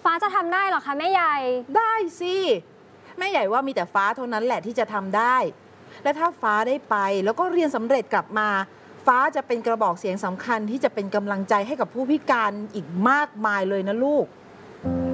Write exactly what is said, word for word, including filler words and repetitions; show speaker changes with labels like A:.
A: ฟ้าจะทำได้เหรอคะแม่ใหญ่
B: ได้สิแม่ใหญ่ว่ามีแต่ฟ้าเท่านั้นแหละที่จะทำได้และถ้าฟ้าได้ไปแล้วก็เรียนสำเร็จกลับมาฟ้าจะเป็นกระบอกเสียงสำคัญที่จะเป็นกำลังใจให้กับผู้พิการอีกมากมายเลยนะลูก